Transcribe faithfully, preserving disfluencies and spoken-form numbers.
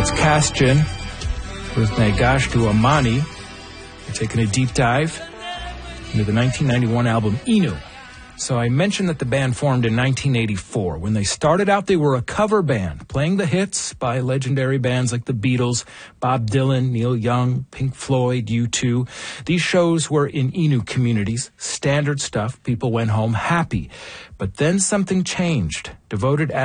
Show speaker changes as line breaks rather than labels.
That's Castion with Nagashtu Amani. We're taking a deep dive into the nineteen ninety-one album Inu. So I mentioned that the band formed in nineteen eighty-four. When they started out, they were a cover band, playing the hits by legendary bands like the Beatles, Bob Dylan, Neil Young, Pink Floyd, U two. These shows were in Inu communities, standard stuff. People went home happy. But then something changed. Devoted